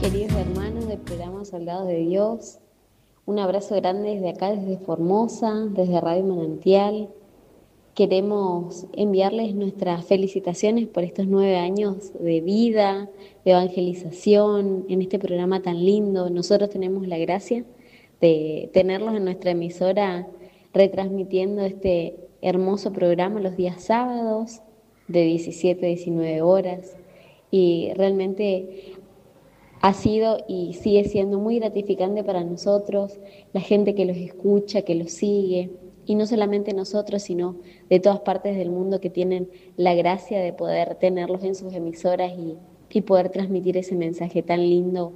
Queridos hermanos del programa Soldados de Dios, un abrazo grande desde acá, desde Formosa, desde Radio Manantial. Queremos enviarles nuestras felicitaciones por estos 9 años de vida, de evangelización, en este programa tan lindo. Nosotros tenemos la gracia de tenerlos en nuestra emisora retransmitiendo este hermoso programa los días sábados de 17 a 19 horas. Y realmente ha sido y sigue siendo muy gratificante para nosotros, la gente que los escucha, que los sigue, y no solamente nosotros, sino de todas partes del mundo que tienen la gracia de poder tenerlos en sus emisoras y poder transmitir ese mensaje tan lindo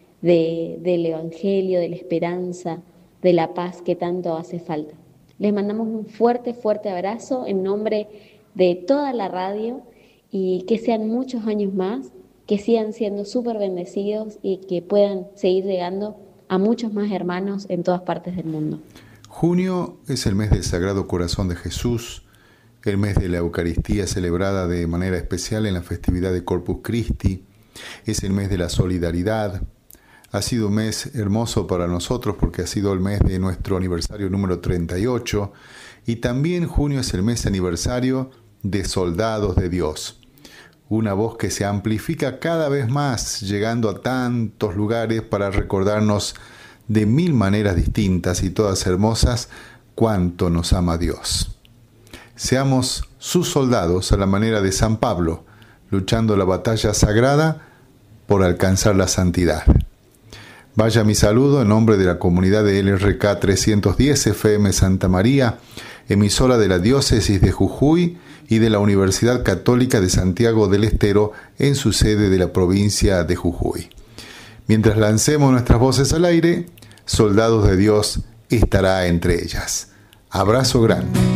del Evangelio, de la esperanza, de la paz que tanto hace falta. Les mandamos un fuerte, fuerte abrazo en nombre de toda la radio y que sean muchos años más, que sigan siendo súper bendecidos y que puedan seguir llegando a muchos más hermanos en todas partes del mundo. Junio es el mes del Sagrado Corazón de Jesús, el mes de la Eucaristía celebrada de manera especial en la festividad de Corpus Christi, es el mes de la solidaridad. Ha sido un mes hermoso para nosotros porque ha sido el mes de nuestro aniversario número 38 y también junio es el mes aniversario de Soldados de Dios. Una voz que se amplifica cada vez más, llegando a tantos lugares para recordarnos de mil maneras distintas y todas hermosas cuánto nos ama Dios. Seamos sus soldados a la manera de San Pablo, luchando la batalla sagrada por alcanzar la santidad. Vaya mi saludo en nombre de la comunidad de LRK 310 FM Santa María, emisora de la Diócesis de Jujuy y de la Universidad Católica de Santiago del Estero en su sede de la provincia de Jujuy. Mientras lancemos nuestras voces al aire, Soldados de Dios estará entre ellas. Abrazo grande.